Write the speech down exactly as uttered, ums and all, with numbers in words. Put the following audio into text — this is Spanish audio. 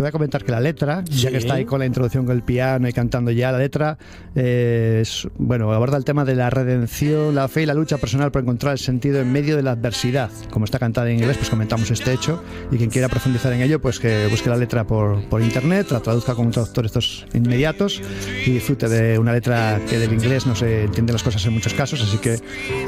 voy a comentar que la letra, Sí. ya que está ahí con la introducción con el piano y cantando ya, la letra eh, es, bueno, aborda el tema de la redención, la fe y la lucha personal por encontrar el sentido en medio de la adversidad. Como está cantada en inglés, pues comentamos este hecho, y quien quiera profundizar en ello, pues que busque la letra por, por internet, la traduzca con un traductor estos inmediatos y disfrute de una letra que del inglés no se entienden las cosas en muchos casos, así que